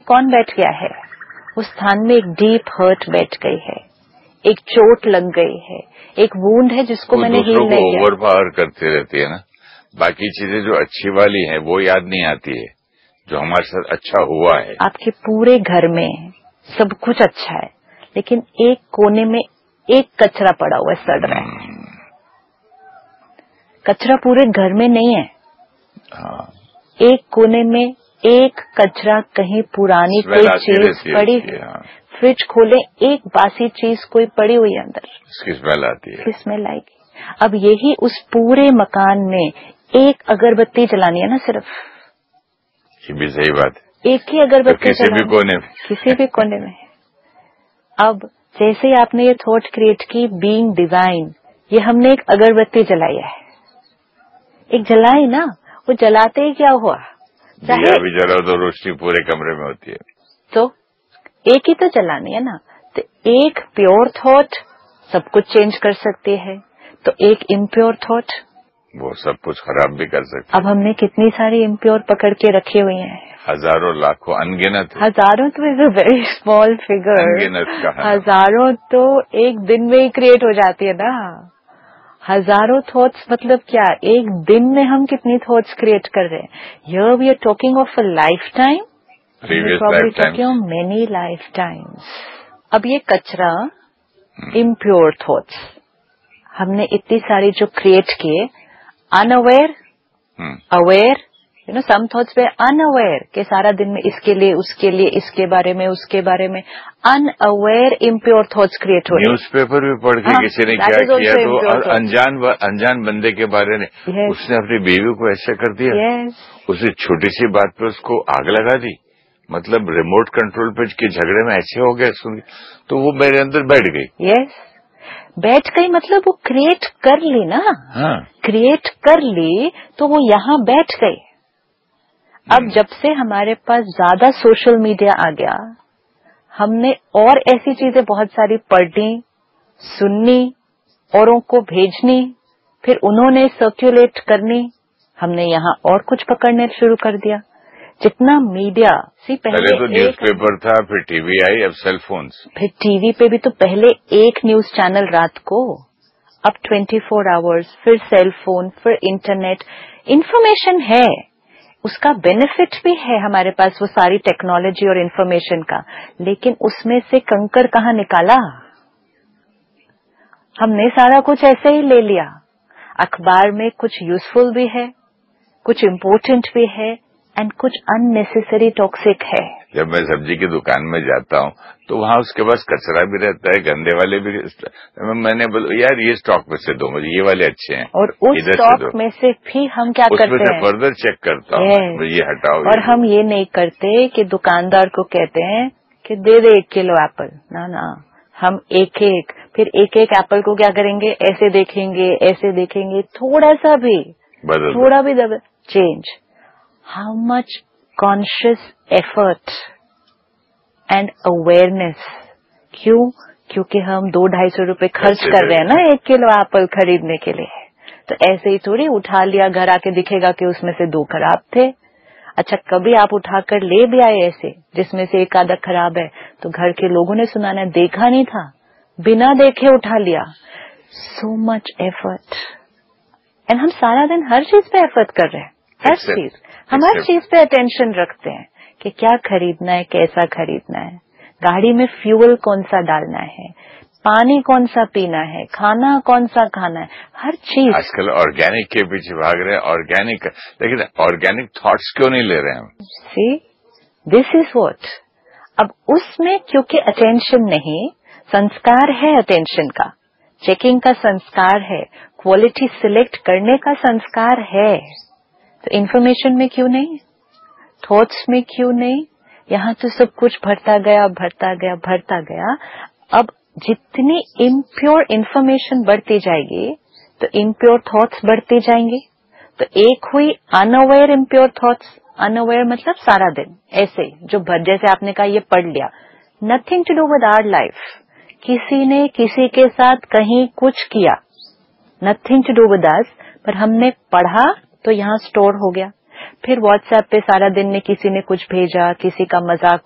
कौन बैठ गया है, उस स्थान में एक डीप हर्ट बैठ गई है, एक चोट लग गई है, एक वूंड है जिसको मैंने हील नहीं किया। ओवर पावर करती रहती है ना, बाकी चीजें जो अच्छी वाली हैं वो याद नहीं आती है, जो हमारे साथ अच्छा हुआ है। आपके पूरे घर में सब कुछ अच्छा है, लेकिन एक कोने में एक कचरा पड़ा हुआ है, सड़ रहा है। कचरा पूरे घर में नहीं है, एक कोने में एक कचरा, कहीं पुरानी कोई चीज पड़ी है, फ्रिज खोले एक बासी चीज कोई पड़ी हुई है अंदर, उसकी स्मेल आती है, स्मेल आएगी। अब यही उस पूरे मकान में एक अगरबत्ती जलानी है ना, सिर्फ, ये भी सही बात है, एक ही अगरबत्ती किसी भी कोने में, किसी भी कोने में। अब जैसे ही आपने ये थॉट क्रिएट की, बीइंग डिवाइन, ये हमने एक अगरबत्ती जलाई है, एक जलाई ना, वो जलाते ही क्या हुआ, दिया भी जलाओ तो रोशनी पूरे कमरे में होती है, तो एक ही तो जलानी है ना। तो एक प्योर थॉट सब कुछ चेंज कर सकती है, तो एक इम्प्योर थॉट वो सब कुछ खराब भी कर सकती है। अब हमने कितनी सारी इम्प्योर पकड़ के रखी हुई हैं, हजारों लाखों अनगिनत, हजारों तो is a very small figure, अनगिनत कहा, हजारों तो एक दिन में ही क्रिएट हो जाती है ना। हजारों थॉट्स मतलब क्या, एक दिन में हम कितनी थॉट्स क्रिएट कर रहे हैं। Here we are talking of a life time, many life times. अब ये कचरा, इम्प्योर थॉट्स हमने इतनी सारी जो क्रिएट किए, अनअवेयर, अवेयर, सम थॉट्स पे अनअवेयर के सारा दिन में इसके लिए उसके लिए, इसके बारे में उसके बारे में, अनअवेयर इम्प्योर थॉट्स क्रिएट हो रहे हैं। न्यूज़पेपर भी पढ़ के किसी ने क्या किया, तो अनजान बंदे के बारे में उसने अपनी बीवी को ऐसे कर दिया, उसी छोटी सी बात पे उसको आग लगा दी, मतलब रिमोट कंट्रोल पे के झगड़े में ऐसे हो गए, सुन, तो वो मेरे अंदर बैठ गई। बैठ गई मतलब वो क्रिएट कर ली ना, क्रिएट कर ली तो वो यहाँ बैठ गई। अब जब से हमारे पास ज्यादा सोशल मीडिया आ गया, हमने और ऐसी चीजें बहुत सारी पढ़नी, सुननी, औरों को भेजनी, फिर उन्होंने सर्कुलेट करनी, हमने यहाँ और कुछ पकड़ने शुरू कर दिया। जितना मीडिया पहले तो न्यूज़पेपर था, फिर टीवी आई, अब सेल फोन्स, फिर टीवी पे भी तो पहले एक न्यूज चैनल रात को, अब 24 आवर्स, फिर सेल फोन, फिर इंटरनेट। इंफॉर्मेशन है, उसका बेनिफिट भी है हमारे पास, वो सारी टेक्नोलॉजी और इंफॉर्मेशन का, लेकिन उसमें से कंकर कहाँ निकाला, हमने सारा कुछ ऐसे ही ले लिया। अखबार में कुछ यूजफुल भी है, कुछ इम्पोर्टेंट भी है, एंड कुछ अननेसेसरी टॉक्सिक है। जब मैं सब्जी की दुकान में जाता हूँ तो वहाँ उसके पास कचरा भी रहता है, गंदे वाले भी, मैंने बोला यार ये स्टॉक में से दो, मुझे ये वाले अच्छे हैं, और उस स्टॉक में से भी हम क्या करते हैं, फर्दर चेक करता हूँ, ये हटाओ। और हम ये नहीं करते कि दुकानदार को कहते हैं कि दे दे 1 किलो एप्पल, ना, हम एक एक, फिर एक एक एप्पल को क्या करेंगे, ऐसे देखेंगे, थोड़ा सा भी, थोड़ा भी change. How much conscious effort and awareness, क्यों? क्योंकि हम 200-250 रुपए खर्च कर रहे हैं ना 1 किलो एप्पल खरीदने के लिए। तो ऐसे ही थोड़ी उठा लिया, घर आके दिखेगा कि उसमें से 2 खराब थे। अच्छा, कभी आप उठाकर ले भी आए ऐसे जिसमें से एक आधा खराब है, तो घर के लोगों ने सुनाना देखा नहीं था, बिना देखे उठा लिया। So much effort, एंड हम सारा दिन हर चीज पे एफर्ट कर रहे हैं, हर चीज, हम हर चीज पे अटेंशन रखते हैं कि क्या खरीदना है, कैसा खरीदना है, गाड़ी में फ्यूल कौन सा डालना है, पानी कौन सा पीना है, खाना कौन सा खाना है, हर चीज। आजकल ऑर्गेनिक के पीछे भाग रहे हैं, ऑर्गेनिक, लेकिन ऑर्गेनिक थॉट्स क्यों नहीं ले रहे हैं हम? सी, दिस इज व्हाट। अब उसमें क्योंकि अटेंशन नहीं, संस्कार है अटेंशन का, चेकिंग का संस्कार है, क्वालिटी सिलेक्ट करने का संस्कार है, तो इन्फॉर्मेशन में क्यों नहीं, थॉट्स में क्यों नहीं? यहाँ तो सब कुछ भरता गया। अब जितनी इम्प्योर इन्फॉर्मेशन बढ़ती जाएगी तो इम्प्योर थॉट्स बढ़ते जाएंगे। तो एक हुई अनअवेयर इम्प्योर थॉट्स, अनअवेयर मतलब सारा दिन ऐसे जो जैसे आपने कहा ये पढ़ लिया, nothing to do with our life, किसी ने किसी के साथ कहीं कुछ किया, nothing to do with us, पर हमने पढ़ा तो यहाँ स्टोर हो गया। फिर व्हाट्सएप पे सारा दिन में किसी ने कुछ भेजा, किसी का मजाक